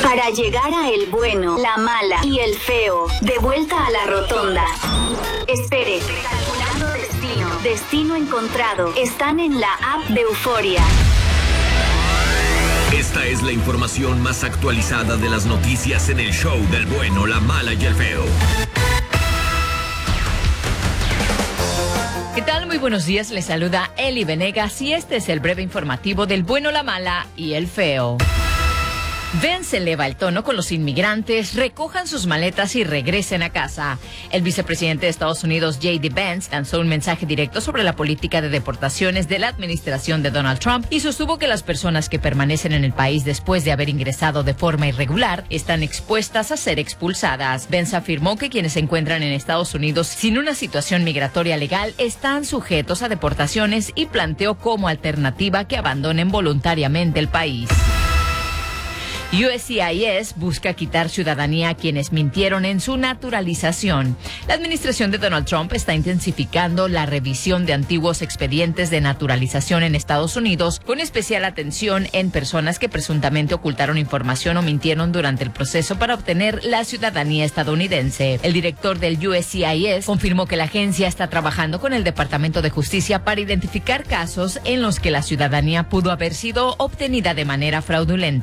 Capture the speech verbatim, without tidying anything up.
Para llegar a el bueno, la mala y el feo, de vuelta a la rotonda. Espere, calculando destino. Destino encontrado. Están en la app de Euforia. Esta es la información más actualizada de las noticias en el show del bueno, la mala y el feo. ¿Qué tal? Muy buenos días, les saluda Eli Venegas y este es el breve informativo del bueno, la mala y el feo. Vence eleva el tono con los inmigrantes, recojan sus maletas y regresen a casa. El vicepresidente de Estados Unidos, J D Vance, lanzó un mensaje directo sobre la política de deportaciones de la administración de Donald Trump y sostuvo que las personas que permanecen en el país después de haber ingresado de forma irregular están expuestas a ser expulsadas. Vance afirmó que quienes se encuentran en Estados Unidos sin una situación migratoria legal están sujetos a deportaciones y planteó como alternativa que abandonen voluntariamente el país. U S C I S busca quitar ciudadanía a quienes mintieron en su naturalización. La administración de Donald Trump está intensificando la revisión de antiguos expedientes de naturalización en Estados Unidos, con especial atención en personas que presuntamente ocultaron información o mintieron durante el proceso para obtener la ciudadanía estadounidense. El director del U S C I S confirmó que la agencia está trabajando con el Departamento de Justicia para identificar casos en los que la ciudadanía pudo haber sido obtenida de manera fraudulenta.